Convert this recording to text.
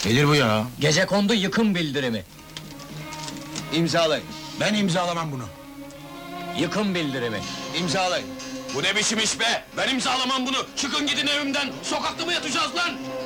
Nedir bu ya? Gecekondu yıkım bildirimi. İmzalayın. Ben imzalamam bunu. Yıkım bildirimi. İmzalayın. Bu ne biçim iş be? Ben imzalamam bunu! Çıkın gidin evimden! Sokakta mı yatacağız lan?